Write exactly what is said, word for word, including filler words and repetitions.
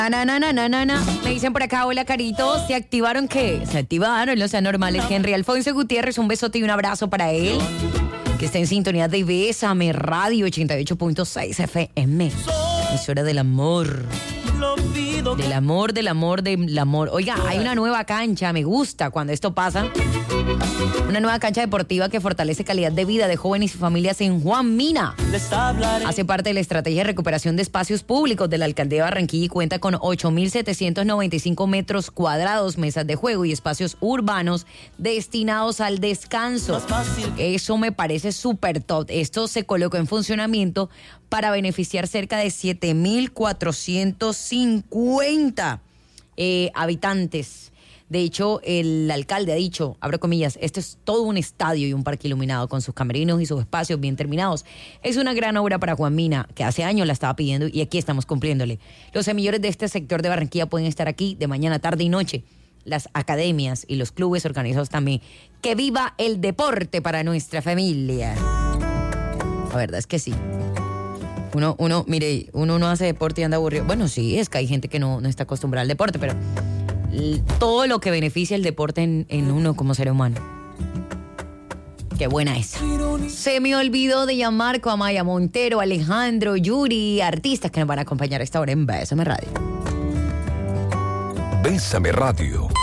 Na, na, na, na, na, na. Me dicen por acá, hola Carito, ¿se activaron qué? Se activaron los anormales. Henry Alfonso Gutiérrez, un besote y un abrazo para él, que está en sintonía de Bésame Radio ochenta y ocho punto seis F M. Es hora del amor. Del amor, del amor, del amor. Oiga, hay una nueva cancha, me gusta cuando esto pasa. Una nueva cancha deportiva que fortalece calidad de vida de jóvenes y familias en Juan Mina. Hace parte de la estrategia de recuperación de espacios públicos de la Alcaldía de Barranquilla y cuenta con ocho mil setecientos noventa y cinco metros cuadrados, mesas de juego y espacios urbanos destinados al descanso. Eso me parece súper top. Esto se colocó en funcionamiento para beneficiar cerca de siete mil cuatrocientos cincuenta eh, habitantes. De hecho, el alcalde ha dicho, abro comillas, este es todo un estadio y un parque iluminado con sus camerinos y sus espacios bien terminados. Es una gran obra para Juan Mina, que hace años la estaba pidiendo y aquí estamos cumpliéndole. Los semilleros de este sector de Barranquilla pueden estar aquí de mañana, tarde y noche. Las academias y los clubes organizados también. ¡Que viva el deporte para nuestra familia! La verdad es que sí. Uno, uno, mire, uno no hace deporte y anda aburrido. Bueno, sí, es que hay gente que no, no está acostumbrada al deporte, pero todo lo que beneficia el deporte en, en uno como ser humano. Qué buena esa. Se me olvidó de llamar con Amaya Montero, Alejandro, Yuri, artistas que nos van a acompañar a esta hora en Bésame Radio. Bésame Radio.